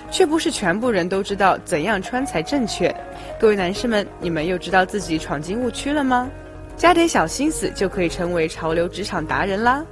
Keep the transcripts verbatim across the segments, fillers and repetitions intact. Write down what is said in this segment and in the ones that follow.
却不是全部人都知道怎样穿才正确。各位男士们，你们又知道自己闯进误区了吗？加点小心思就可以成为潮流职场达人啦！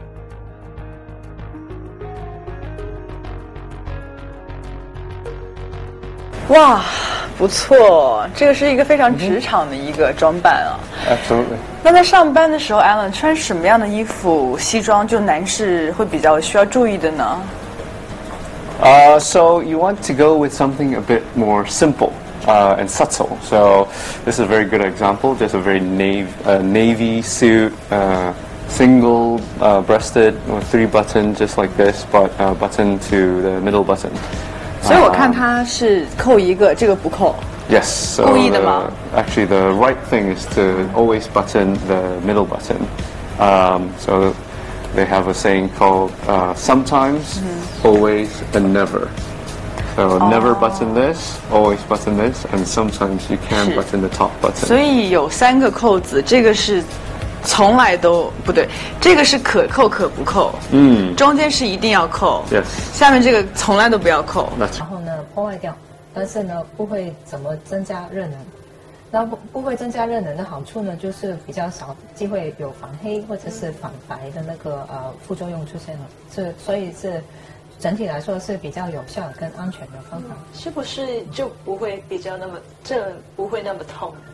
哇，不错，这个是一个非常职场的一个装扮啊。 Absolutely. 那在上班的时候 ，Alan 穿什么样的衣服、西装，就男士会比较需要注意的呢？ Uh, so you want to go with something a bit more simple uh, and subtle. So this is a very good example. Just a very navy, uh, navy suit, uh, single uh, breasted with three buttons, just like this, but uh, button to the middle button. 所以我看它是扣一个，这个不扣。 Yes. So 故意的吗？ the, actually, the right thing is to always button the middle button. Um, so they have a saying called uh, sometimes, mm-hmm. always, and never. So oh. never button this, always button this, and sometimes you can button the top button. 所以有三个扣子，这个是从来都不对，这个是可扣可不扣，嗯，中间是一定要扣 ，yes， 下面这个从来都不要扣。 然后呢，破坏掉，但是呢，不会怎么增加热能。那不不会增加热能的好处呢，就是比较少机会有反黑或者是反白的那个呃副作用出现了，是所以是整体来说是比较有效跟安全的方法。 是不是就不会比较那么这不会那么痛？